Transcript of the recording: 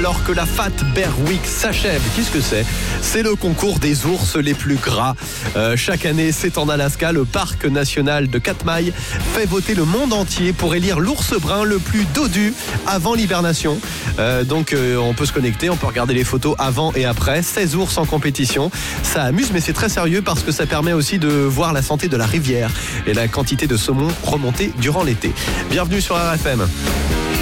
alors que la Fat Bear Week s'achève. Qu'est-ce que c'est ? C'est le concours des ours les plus gras. Chaque année, c'est en Alaska, le parc national de Katmai fait voter le monde entier pour élire l'ours brun le plus dodu avant l'hibernation. Donc on peut se connecter, on peut regarder les photos avant et après. 16 ours en compétition. Ça amuse, mais c'est très sérieux parce que ça permet aussi de voir la santé de la rivière et la quantité de saumon remontée durant l'été. Bienvenue sur RFM.